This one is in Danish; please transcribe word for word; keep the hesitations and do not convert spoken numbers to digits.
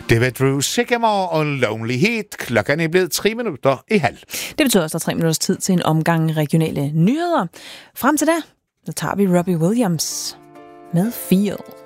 Det var Drew Sycamore og Lonelyhed. Klokken er blevet tre minutter i halv. Det betyder også, at der er tre minutters tid til en omgang regionale nyheder. Frem til da, så tager vi Robbie Williams med Feel.